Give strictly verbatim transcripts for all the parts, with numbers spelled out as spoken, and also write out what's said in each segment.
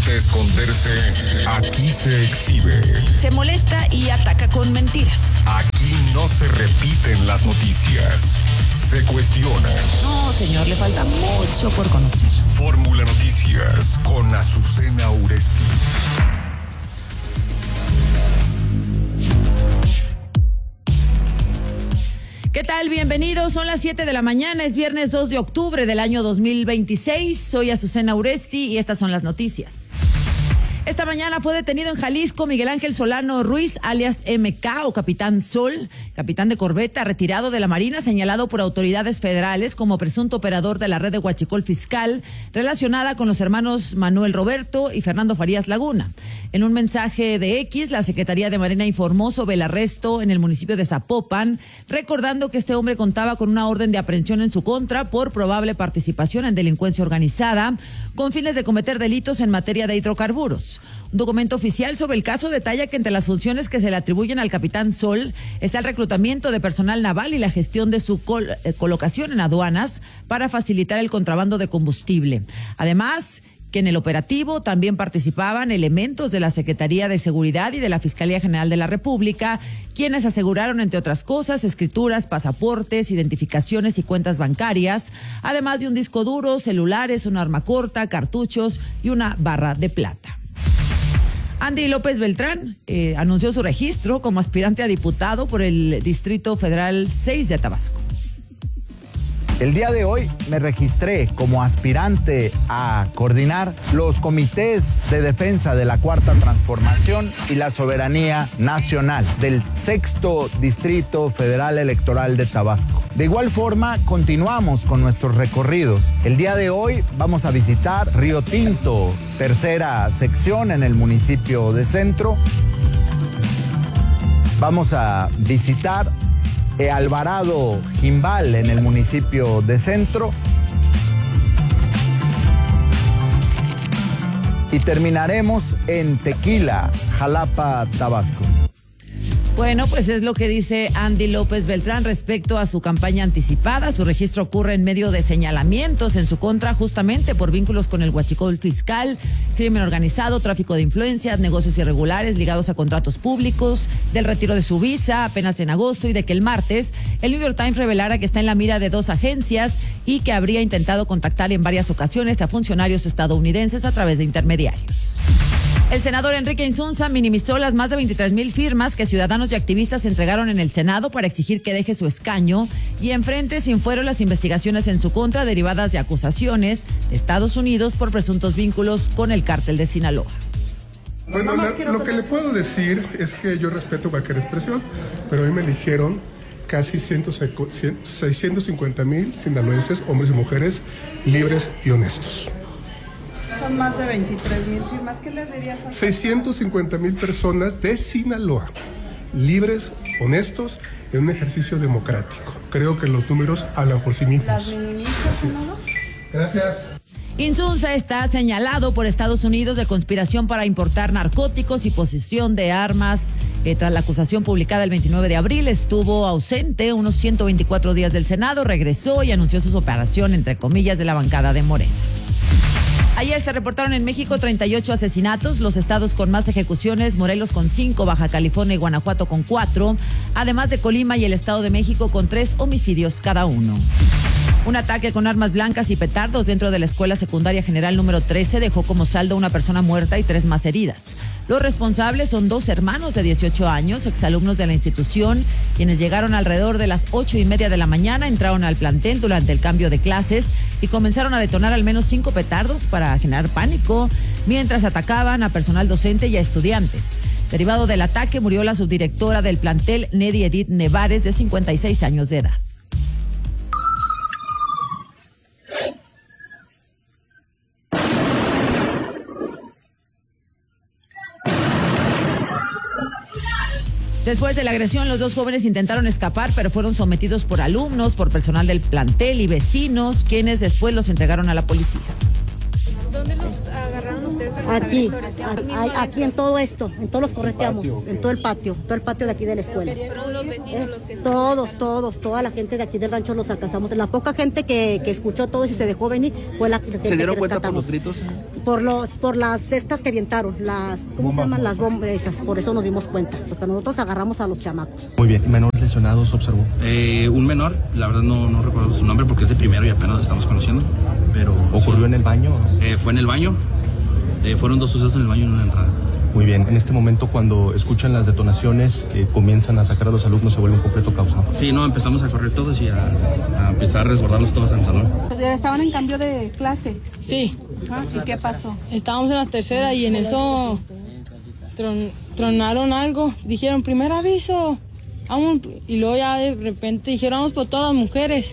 gusta esconderse, aquí se exhibe. Se molesta y ataca con mentiras. Aquí no se repiten las noticias, se cuestionan. No, señor, le falta mucho por conocer. Fórmula Noticias con Azucena Uresti. ¿Qué tal? Bienvenidos. Son las siete de la mañana. Es viernes dos de octubre del año dos mil veintiséis. Soy Azucena Uresti y estas son las noticias. Esta mañana fue detenido en Jalisco Miguel Ángel Solano Ruiz, alias M K o Capitán Sol, capitán de corbeta retirado de la Marina, señalado por autoridades federales como presunto operador de la red de huachicol fiscal relacionada con los hermanos Manuel Roberto y Fernando Farías Laguna. En un mensaje de X, la Secretaría de Marina informó sobre el arresto en el municipio de Zapopan, recordando que este hombre contaba con una orden de aprehensión en su contra por probable participación en delincuencia organizada con fines de cometer delitos en materia de hidrocarburos. Un documento oficial sobre el caso detalla que entre las funciones que se le atribuyen al capitán Sol está el reclutamiento de personal naval y la gestión de su col- eh, colocación en aduanas para facilitar el contrabando de combustible. Además, que en el operativo también participaban elementos de la Secretaría de Seguridad y de la Fiscalía General de la República, quienes aseguraron, entre otras cosas, escrituras, pasaportes, identificaciones y cuentas bancarias, además de un disco duro, celulares, un arma corta, cartuchos y una barra de plata. Andy López Beltrán eh, anunció su registro como aspirante a diputado por el Distrito Federal seis de Tabasco. El día de hoy me registré como aspirante a coordinar los comités de defensa de la Cuarta Transformación y la soberanía nacional del Sexto Distrito Federal Electoral de Tabasco. De igual forma, continuamos con nuestros recorridos. El día de hoy vamos a visitar Río Tinto, tercera sección en el municipio de Centro. Vamos a visitar Alvarado Jimbal en el municipio de Centro y terminaremos en Tequila, Jalapa, Tabasco. Bueno, pues es lo que dice Andy López Beltrán respecto a su campaña anticipada. Su registro ocurre en medio de señalamientos en su contra justamente por vínculos con el huachicol fiscal, crimen organizado, tráfico de influencias, negocios irregulares ligados a contratos públicos, del retiro de su visa apenas en agosto y de que el martes el New York Times revelara que está en la mira de dos agencias y que habría intentado contactar en varias ocasiones a funcionarios estadounidenses a través de intermediarios. El senador Enrique Insunza minimizó las más de veintitrés mil firmas que ciudadanos y activistas entregaron en el Senado para exigir que deje su escaño y enfrente sin fuero las investigaciones en su contra derivadas de acusaciones de Estados Unidos por presuntos vínculos con el cártel de Sinaloa. Bueno, la, lo que le puedo decir es que yo respeto cualquier expresión, pero hoy me eligieron casi seiscientos cincuenta mil sinaloenses, hombres y mujeres, libres y honestos. Son más de veintitrés mil firmas. ¿Qué les dirías a seiscientos cincuenta mil personas de Sinaloa, libres, honestos, en un ejercicio democrático. Creo que los números hablan por sí mismos. ¿Las minimizas, senador? Gracias. Insunza está señalado por Estados Unidos de conspiración para importar narcóticos y posesión de armas. Eh, tras la acusación publicada el veintinueve de abril, estuvo ausente unos ciento veinticuatro días del Senado, regresó y anunció su operación, entre comillas, de la bancada de Morena. Ayer se reportaron en México treinta y ocho asesinatos, los estados con más ejecuciones, Morelos con cinco, Baja California y Guanajuato con cuatro, además de Colima y el Estado de México con tres homicidios cada uno. Un ataque con armas blancas y petardos dentro de la Escuela Secundaria General número trece dejó como saldo una persona muerta y tres más heridas. Los responsables son dos hermanos de dieciocho años, exalumnos de la institución, quienes llegaron alrededor de las ocho y media de la mañana, entraron al plantel durante el cambio de clases y comenzaron a detonar al menos cinco petardos para generar pánico, mientras atacaban a personal docente y a estudiantes. Derivado del ataque murió la subdirectora del plantel, Nedi Edith Nevares, de cincuenta y seis años de edad. Después de la agresión, los dos jóvenes intentaron escapar, pero fueron sometidos por alumnos, por personal del plantel y vecinos, quienes después los entregaron a la policía. ¿Dónde los agarraron ustedes? Aquí, a, aquí en todo esto, en todos los correteamos, en todo el patio, todo el patio de aquí de la escuela. ¿Fueron los vecinos los que Todos, todos, toda la gente de aquí del rancho los alcanzamos. La poca gente que, que escuchó todo y se dejó venir fue la gente. ¿Se dieron que cuenta por rescatamos. los gritos? Por los, por las cestas que avientaron, las, ¿cómo se llaman? Las bombas, esas, por eso nos dimos cuenta. Porque nosotros agarramos a los chamacos. Muy bien, ¿menores lesionados observó? Eh, un menor, la verdad no, no recuerdo su nombre porque es de primero y apenas lo estamos conociendo. Pero ¿ocurrió sí. en el baño? Eh, fue en el baño. Eh, fueron dos sucesos en el baño y una en la entrada. Muy bien, en este momento cuando escuchan las detonaciones, eh, comienzan a sacar a los alumnos, se vuelve un completo caos, ¿no? Sí, no, empezamos a correr todos y a, a empezar a resguardarlos todos en el salón. Estaban en cambio de clase. Sí. Ajá. ¿Y qué pasó? Estábamos en la tercera y en eso tron, tronaron algo. Dijeron, primer aviso. Vamos. Y luego ya de repente dijeron, vamos por todas las mujeres.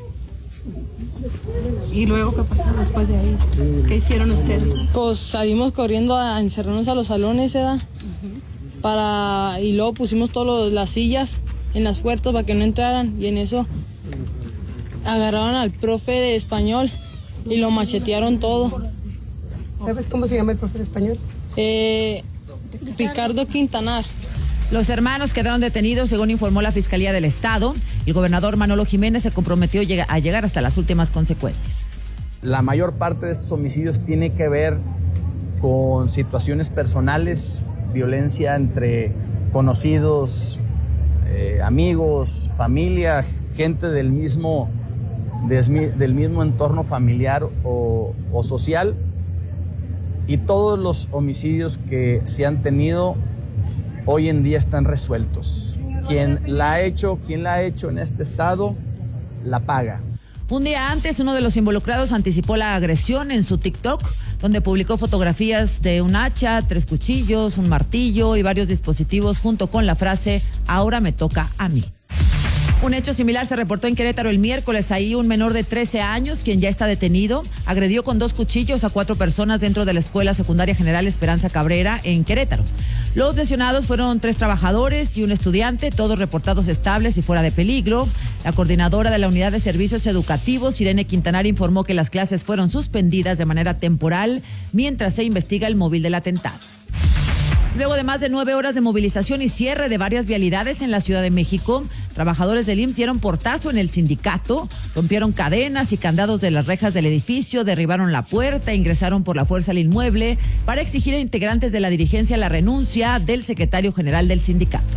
¿Y luego qué pasó después de ahí? ¿Qué hicieron ustedes? Pues salimos corriendo a encerrarnos a los salones, ¿verdad? Uh-huh. Para, y luego pusimos todas las sillas en las puertas para que no entraran. Y en eso agarraron al profe de español y lo machetearon todo. ¿Sabes cómo se llama el profe de español? Eh, Ricardo Quintanar. Los hermanos quedaron detenidos, según informó la Fiscalía del Estado. El gobernador Manolo Jiménez se comprometió a llegar hasta las últimas consecuencias. La mayor parte de estos homicidios tiene que ver con situaciones personales, violencia entre conocidos, eh, amigos, familia, gente del mismo, del mismo entorno familiar o, o social. Y todos los homicidios que se han tenido hoy en día están resueltos. Quien la ha hecho, quien la ha hecho en este estado, la paga. Un día antes, uno de los involucrados anticipó la agresión en su TikTok, donde publicó fotografías de un hacha, tres cuchillos, un martillo y varios dispositivos junto con la frase, ahora me toca a mí. Un hecho similar se reportó en Querétaro el miércoles. Ahí un menor de trece años, quien ya está detenido, agredió con dos cuchillos a cuatro personas dentro de la Escuela Secundaria General Esperanza Cabrera en Querétaro. Los lesionados fueron tres trabajadores y un estudiante, todos reportados estables y fuera de peligro. La coordinadora de la Unidad de Servicios Educativos, Irene Quintanar, informó que las clases fueron suspendidas de manera temporal mientras se investiga el móvil del atentado. Luego de más de nueve horas de movilización y cierre de varias vialidades en la Ciudad de México, trabajadores del I M S S dieron portazo en el sindicato, rompieron cadenas y candados de las rejas del edificio, derribaron la puerta, ingresaron por la fuerza al inmueble para exigir a integrantes de la dirigencia la renuncia del secretario general del sindicato.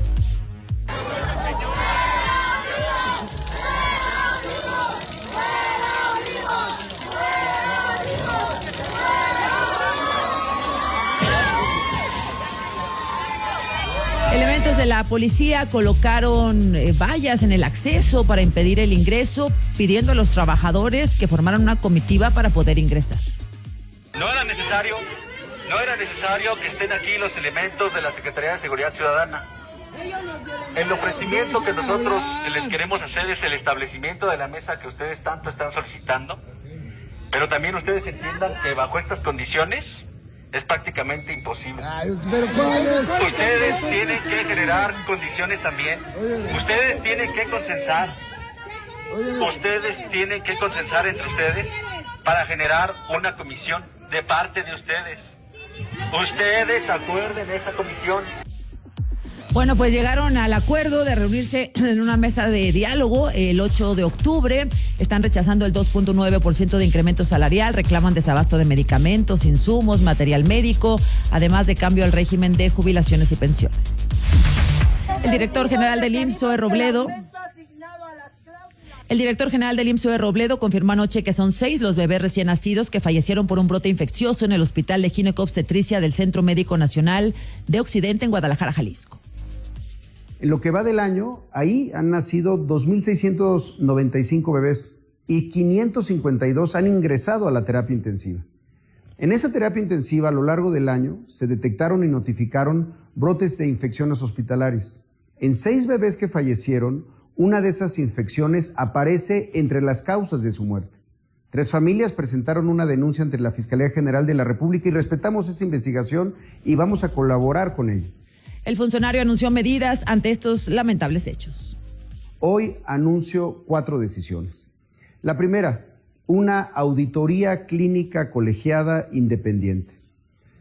Elementos de la policía colocaron eh, vallas en el acceso para impedir el ingreso, pidiendo a los trabajadores que formaran una comitiva para poder ingresar. No era necesario, no era necesario que estén aquí los elementos de la Secretaría de Seguridad Ciudadana. El ofrecimiento que nosotros les queremos hacer es el establecimiento de la mesa que ustedes tanto están solicitando, pero también ustedes entiendan que bajo estas condiciones es prácticamente imposible. Ustedes tienen que generar condiciones también. Ustedes tienen que consensar. Ustedes tienen que consensar entre ustedes para generar una comisión de parte de ustedes. Ustedes acuerden esa comisión. Bueno, pues llegaron al acuerdo de reunirse en una mesa de diálogo el ocho de octubre. Están rechazando el dos punto nueve por ciento de incremento salarial, reclaman desabasto de medicamentos, insumos, material médico, además de cambio al régimen de jubilaciones y pensiones. El director general del I M S S, Zoe Robledo, el director general del I M S S, Zoe Robledo, confirmó anoche que son seis los bebés recién nacidos que fallecieron por un brote infeccioso en el Hospital de Ginecobstetricia del Centro Médico Nacional de Occidente en Guadalajara, Jalisco. En lo que va del año, ahí han nacido dos mil seiscientos noventa y cinco bebés y quinientos cincuenta y dos han ingresado a la terapia intensiva. En esa terapia intensiva, a lo largo del año, se detectaron y notificaron brotes de infecciones hospitalarias. En seis bebés que fallecieron, una de esas infecciones aparece entre las causas de su muerte. Tres familias presentaron una denuncia ante la Fiscalía General de la República y respetamos esa investigación y vamos a colaborar con ella. El funcionario anunció medidas ante estos lamentables hechos. Hoy anuncio cuatro decisiones. La primera, una auditoría clínica colegiada independiente.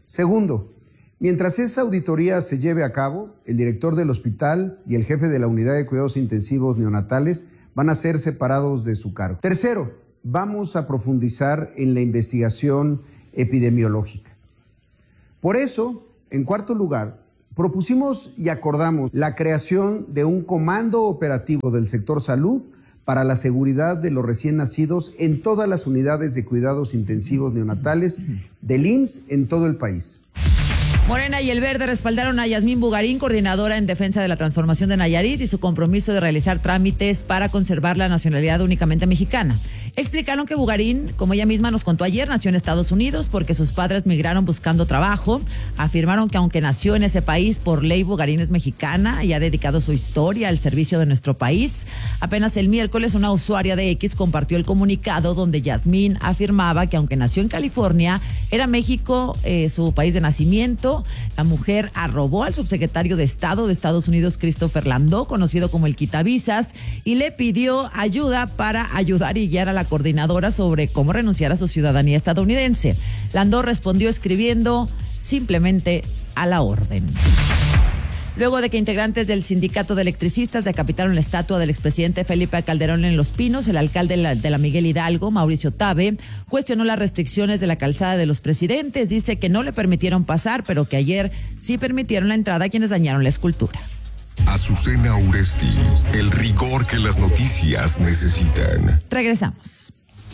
Segundo, mientras esa auditoría se lleve a cabo, el director del hospital y el jefe de la unidad de cuidados intensivos neonatales van a ser separados de su cargo. Tercero, vamos a profundizar en la investigación epidemiológica. Por eso, en cuarto lugar, propusimos y acordamos la creación de un comando operativo del sector salud para la seguridad de los recién nacidos en todas las unidades de cuidados intensivos neonatales del I M S S en todo el país. Morena y el Verde respaldaron a Yasmín Bugarín, coordinadora en defensa de la transformación de Nayarit, y su compromiso de realizar trámites para conservar la nacionalidad únicamente mexicana. Explicaron que Bugarín, como ella misma nos contó ayer, nació en Estados Unidos porque sus padres migraron buscando trabajo. Afirmaron que aunque nació en ese país, por ley Bugarín es mexicana y ha dedicado su historia al servicio de nuestro país. Apenas el miércoles una usuaria de X compartió el comunicado donde Yasmín afirmaba que aunque nació en California, era México eh, su país de nacimiento. La mujer arrobó al subsecretario de Estado de Estados Unidos, Christopher Landó, conocido como el quitavisas, y le pidió ayuda para ayudar y guiar a la coordinadora sobre cómo renunciar a su ciudadanía estadounidense. Landó respondió escribiendo simplemente a la orden. Luego de que integrantes del sindicato de electricistas decapitaron la estatua del expresidente Felipe Calderón en Los Pinos, el alcalde de la, de la Miguel Hidalgo, Mauricio Tabe, cuestionó las restricciones de la calzada de los presidentes. Dice que no le permitieron pasar, pero que ayer sí permitieron la entrada a quienes dañaron la escultura. Azucena Uresti, el rigor que las noticias necesitan. Regresamos.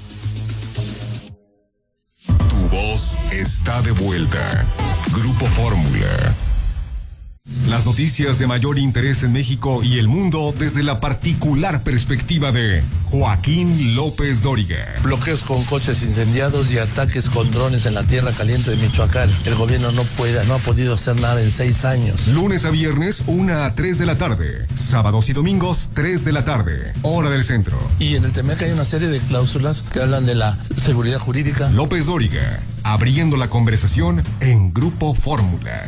Tu voz está de vuelta. Grupo Fórmula. Las noticias de mayor interés en México y el mundo desde la particular perspectiva de Joaquín López Dóriga. Bloqueos con coches incendiados y ataques con drones en la tierra caliente de Michoacán. El gobierno no puede, no ha podido hacer nada en seis años. Lunes a viernes, una a tres de la tarde. Sábados y domingos, tres de la tarde. Hora del centro. Y en el T M E C hay una serie de cláusulas que hablan de la seguridad jurídica. López Dóriga, abriendo la conversación en Grupo Fórmula.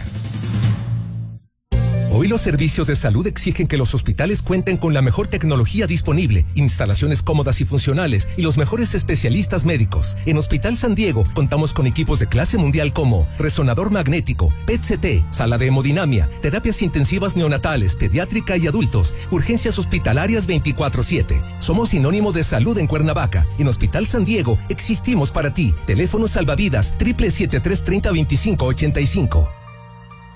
Hoy los servicios de salud exigen que los hospitales cuenten con la mejor tecnología disponible, instalaciones cómodas y funcionales y los mejores especialistas médicos. En Hospital San Diego contamos con equipos de clase mundial como resonador magnético, P E T C T, sala de hemodinamia, terapias intensivas neonatales, pediátrica y adultos, urgencias hospitalarias veinticuatro siete. Somos sinónimo de salud en Cuernavaca. En Hospital San Diego existimos para ti. Teléfono salvavidas triple siete tres treinta veinticinco ochenta y cinco.